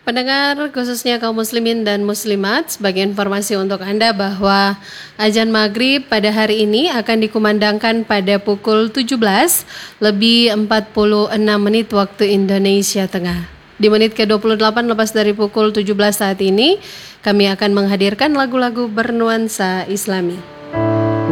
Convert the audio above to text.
Pendengar khususnya kaum muslimin dan muslimat, sebagai informasi untuk Anda bahwa azan maghrib pada hari ini akan dikumandangkan pada pukul 17 lebih 46 menit waktu Indonesia Tengah. Di menit ke-28 lepas dari pukul 17 saat ini, kami akan menghadirkan lagu-lagu bernuansa Islami.